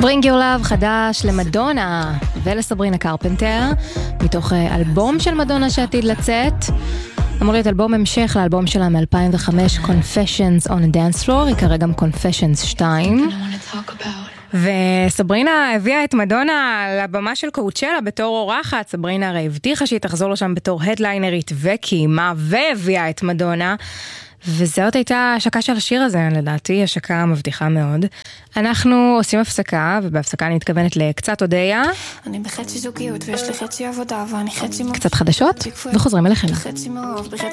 Bring Your Love חדש למדונה ולסברינה קרפנטר, מתוך אלבום של מדונה שעתיד לצאת. אמור להיות אלבום המשך לאלבום שלה מ-2005, Confessions on a Dance Floor, היא כרגע גם Confessions 2. וסברינה הביאה את מדונה לבמה של קואוצ'לה בתור אורחת. סברינה הרי הבטיחה שהיא תחזור לו שם בתור הדליינרית וקיימה והביאה את מדונה, וזאת הייתה השקה של השיר הזה, לדעתי, השקה מבטיחה מאוד. אנחנו עושים הפסקה, ובהפסקה אני מתכוונת לקצת הודיה. אני בחצי זוגיות ויש לי חצי עבודה, ואני חצי קצת חדשות, וחוזרים אליכם. בחצי מאוהב, בחצי